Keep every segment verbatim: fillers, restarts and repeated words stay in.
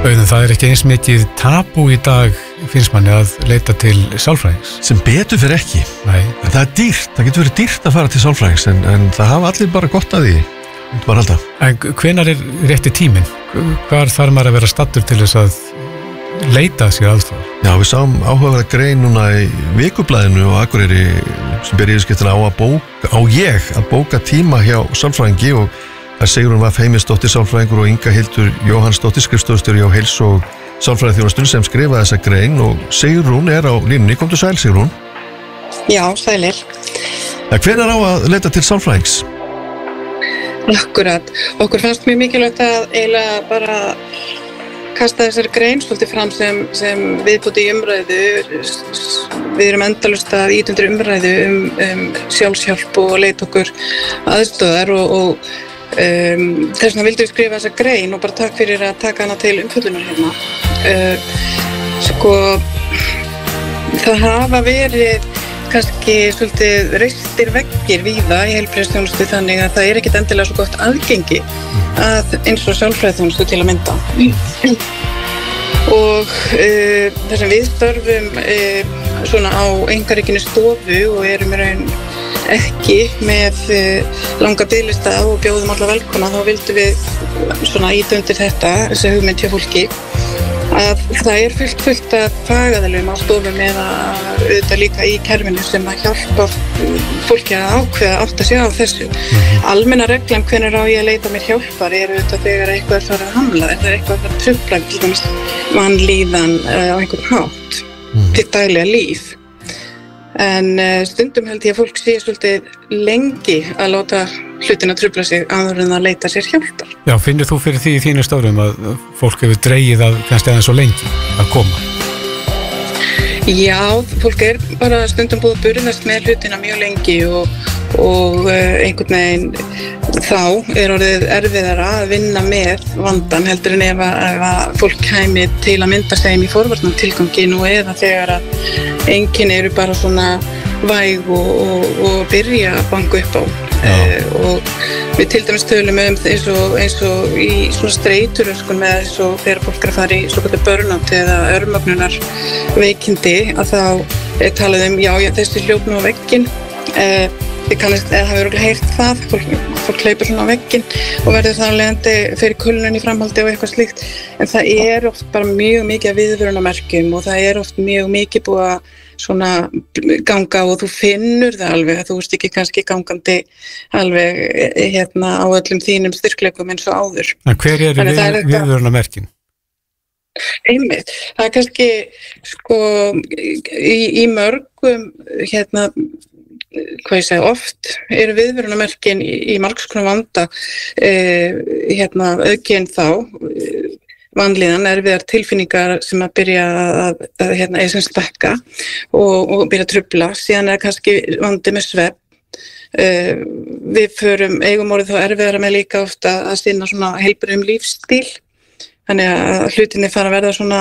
Auðvitað, það er ekki eins mikið tabú í dag, finnst manni, að leita til sálfræðings. Sem betur fyrir ekki. Nei. En það er dýrt, það getur verið dýrt að fara til sálfræðings, en, en það hafa allir bara gott að því. Bara halda. En hvenær er rétti tíminn? Hvar þarf maður að vera stattur til þess að leita sér aðstoðar? Já, við sáum áhugaverða grein núna í Vikublaðinu og Akureyri sem ber yfirskriftuna á að bóka, á ég að bóka tíma hjá sálfræðingi og það segir hún var Heimisdóttir sálfræðingur og Inga Hildur Jóhannsdóttir skrifstofustjóri hjá Heilsu og sálfræðiþjónustunni sem skrifaði þessa grein og Sigrún er á línunni. Komdu sæl, Sigrún. Já, sælir. Hvenær á að leita til sálfræðings? Akkurat. Okkur fannst mjög mikilvægt að eiginlega bara kasta þessari grein svolítið fram sem, sem viðbúti í umræðu. Við erum endalaust að ýta undir umræðu um, um sjálfshjálp og leita okkur aðstoðar og, og um, þess vegna vildum við skrifa þessa grein og bara takk fyrir að taka hana til umfjöllunar hérna. Uh, sko, það hafa verið kannski svolítið reistir veggir víða í heilbrigðisþjónustu þannig að það er ekkert endilega svo gott aðgengi að eins og sálfræðiþjónustu til að mynda. Og uh, þess að við störfum uh, svona á einkarekinu stofu og erum í raun ekki með uh, langa biðlista og bjóðum alla velkona, þá vildum við svona ýta undir þetta, þessi hugmynd hjá fólki að það er fullt fullt að fagaðalum á stofum eða auðvitað líka í kerfinu sem að hjálpa fólki að ákveða átt að sjá á þessu. Mm-hmm. Almenna reglan hvenær á ég að leita mér hjálpar er auðvitað þegar eitthvað er farið að hamla, þetta er eitthvað að fara trufla til dæmis mannlíðan uh, á einhvern hátt mm-hmm. til daglega líf. En uh, stundum held ég að fólk sé svolítið lengi að láta hlutina trufla sig áður en að leita sér hjálpar. Já, finnir þú fyrir því í þínu stöðum að fólk hefur dregið að kannski aðeins svo lengi að koma? Já, fólk er bara stundum búið að burðast með hlutina mjög lengi og, og uh, einhvern veginn þá er orðið erfiðara að vinna með vandan heldur en ef að, ef að fólk kæmi til að mynda sig í forvarnum tilgangi nú eða þegar að einkenni eru bara svona væg og, og, og byrja að banka upp á. Uh, og við til dæmis tölum um eins og, eins og í svona streituröskun með eins og þegar fólk er að fara í svokallað burnout eða örmögnunar veikindi að þá er talað um já, já þessi hljóp nú á vegginn uh, þið kannast eða hafa örugglega heyrt það fólk, fólk hleypur svona á vegginn og verður það leiðandi fyrir kulnun í framhaldi og eitthvað slíkt en það er oft bara mjög mikið af viðvörunarmerkjum og það er oft mjög mikið búið að svona ganga og þú finnur það alveg að þú ert ekki kannski gangandi alveg hérna á öllum þínum styrkleikum eins og áður. En hver eru við, viðvörunarmerkin? Einmitt, það er kannski sko í, í mörgum hérna hvað ég segi oft eru viðvörunarmerkin í, í margs konar vanda eh, hérna aukinn þá eh, vanlíðan, erfiðar tilfinningar sem að byrja að, að hérna, eða sem stekka og, og byrja að trufla. Síðan er kannski vandi með svefn. Uh, við förum eigum orðið þá erfiðara með líka ofta að sinna svona heilbrigðum lífsstíl. Þannig að hlutinni fara að verða svona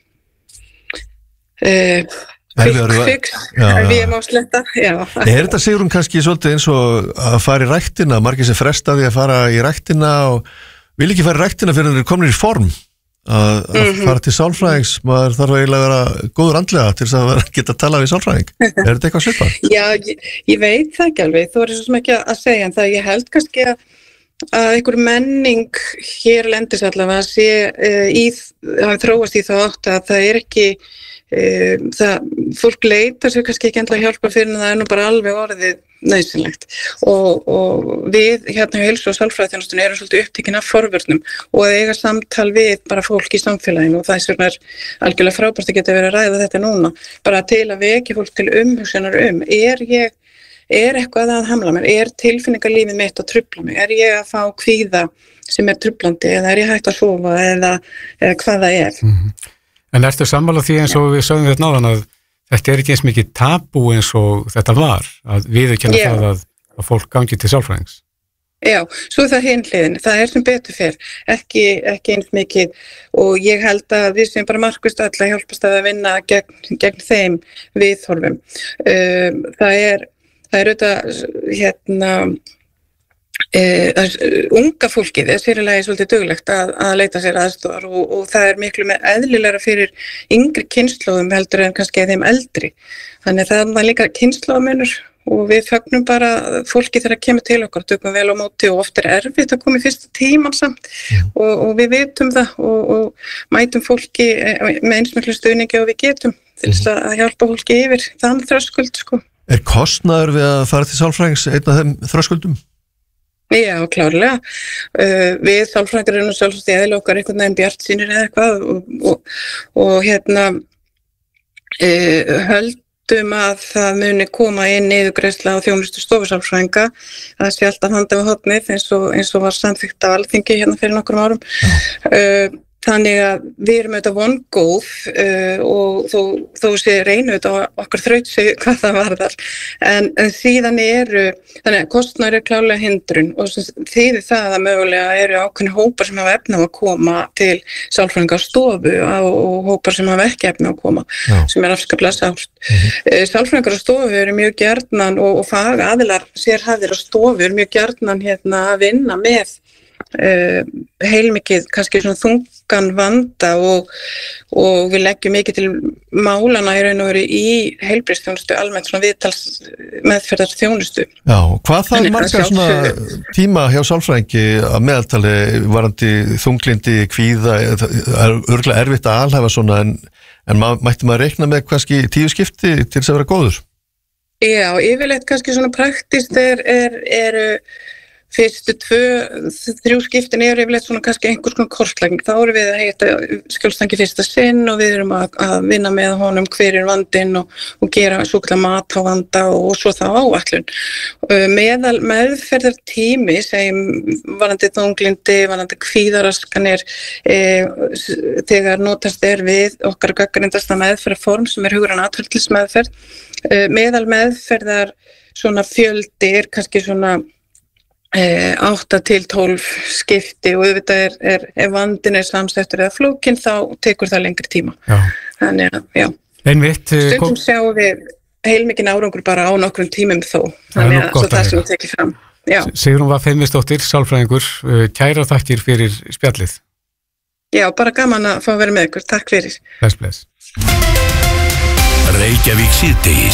uh, quick fix, við erum á sletta. Já. Er þetta Sigrún kannski svolítið eins og að fara í ræktina, margir sem fresta því að fara í ræktina og vil ekki fara í ræktina fyrir að þeir komnir í form? Að, að mm-hmm. fara til sálfræðings maður þarf eiginlega að vera góður andlega til þess að vera, geta að tala við sálfræðing er þetta eitthvað svipað? Já, ég, ég veit það ekki alveg, þú er svo sem ekki að segja en það ég held kannski að, að einhver menning hér lendis allavega að sé uh, í, að þróast í þá átt að það er ekki uh, það, fólk leitar sér kannski ekki endla hjálpa fyrir en það er nú bara alveg orðið nauðsynlegt og, og við hérna hjá Heilsu og sálfræðiþjónustunni erum svolítið upptekin af forvörnum og að eiga samtal við bara fólk í samfélaginu og það er svona algjörlega frábært að geta verið að ræða þetta núna bara til að vekja fólk til umhugsunar um er ég, er eitthvað að hamla mér, er tilfinningarlífið mitt að trufla mig, er ég að fá kvíða sem er truflandi eða er ég hægt að sofa eða, eða hvað það er. Mm-hmm. En ertu sammála því eins og við sögum þetta náðan að þetta er ekki eins mikið tabú eins og þetta var, að viðurkenna yeah. það að, að fólk gangi til sálfræðings. Já, svo er það hinn hliðin, það er sem betur fer, ekki, ekki eins mikið og ég held að við sem bara markvist öll að hjálpast að vinna gegn, gegn þeim viðhorfum. Um, það er, það er auðvitað, hérna, Uh, unga fólkið er sérlega svolítið duglegt að, að leita sér aðstofar og, og það er miklu með eðlilegra fyrir yngri kynslóðum heldur en kannski þeim eldri. Þannig það er líka kynslóðamunur og við fögnum bara fólki þegar það kemur til okkar, tökum vel á móti og oft er erfitt að koma í fyrsta tíman samt yeah. og, og við vitum það og, og mætum fólki með eins miklu stuðningi og við getum til þess mm. að hjálpa fólki yfir þann þröskuld sko. Er kostnaður við að fara til sálfræðings einn af þeim þröskuldum? Já, klárlega. Uh, við sálfræðingar erum sjálfsagt í eðli okkar einhvern veginn bjartsýnir eða eitthvað og, og, og hérna uh, höldum að það muni koma inn niðurgreiðsla á þjónustu stofusálfræðinga. Það sé alltaf handa við hornið eins og, eins og var samþykkt af Alþingi hérna fyrir nokkrum árum. Uh, Þannig að við erum auðvitað vongóð uh, og þó, þó sé reynu auðvitað okkar þrautsi hvað það varðar. En, en síðan eru, þannig að kostnaður er klárlega hindrun og þýðir það að mögulega eru ákveðni hópar sem hafa efni á að koma til sálfræðingarstofu og hópar sem hafa ekki efni á að koma, Já. Sem er afskaplega sárt. Mm-hmm. Sálfræðingarstofu eru mjög gjarnan og, og fagaðilar sérhæfðir á stofu eru mjög gjarnan hérna að vinna með Uh, heilmikið kannski svona þungan vanda og, og við leggjum mikið til málana í raun og veru í heilbrigðisþjónustu almennt svona viðtals meðferðar þjónustu. Já, hvað það er marga svona tíma hjá sálfræðingi að meðaltali varandi þunglindi, kvíða, það er örgulega erfitt að alhæfa svona en, en ma- mætti maður reikna með kannski tíu skipti til þess að vera góður? Já, yfirleitt kannski svona praktist er, er, er fyrstu tvö, þrjú skiptin eru yfirleitt svona kannski einhvers konar kortlægning. Þá erum við að heita skjólstæðingi fyrsta sinn og við erum að, að vinna með honum hver er vandinn og, og gera svokallaða mat á vanda og, og svo þá áætlun. Meðal meðferðar tími, segjum varandi þunglindi, varandi kvíðaraskanir, e, þegar notast er við okkar gagnrýndasta meðferðarform sem er hugræn atferlismeðferð. E, meðal meðferðar svona fjöldi er kannski svona átta til tólf skipti og auðvitað er, er ef vandinn er samsettur eða flókin þá tekur það lengri tíma. Já. Þannig að, já. Einmitt, stundum kom... sjáum við heilmikinn árangur bara á nokkrum tímum þó. Þannig að það sem við tekið fram. Já. Sigrún var Heimisdóttir, sálfræðingur, kæra þakkir fyrir spjallið. Já, bara gaman að fá að vera með ykkur. Takk fyrir. Bless, bless. Reykjavík síðdegis.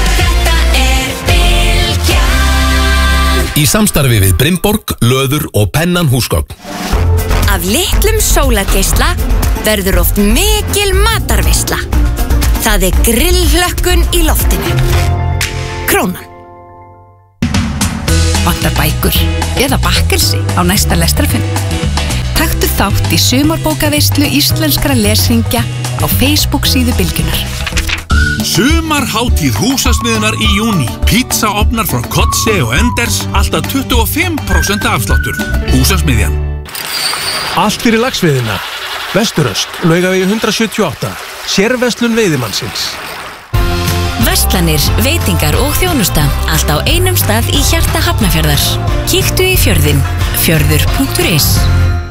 Í samstarfi við Brimborg, Löður og Pennan húsgögn. Af litlum sólargeisla verður oft mikil matarveisla. Það er grillhlökkun í loftinu. Krónan. Vantar bækur eða bakkelsi á næsta lestrarfund. Taktu þátt í sumarbókaveislu íslenskra lesingja á Facebook síðu Bylgjunnar. Sumarhátíð húsasmiðunar í júní. Pizzaofnar frá Kotze og Enders, alltaf tuttugu og fimm prósent afsláttur. Húsasmiðjan. Allt fyrir laxveiðina. Vesturöst, Laugavegi hundrað sjötíu og átta. Sérverslun veiðimannsins. Verslanir, veitingar og þjónusta. Allt á einum stað í hjarta Hafnarfjarðar. Kíktu í fjörðinn. fjörður punktur is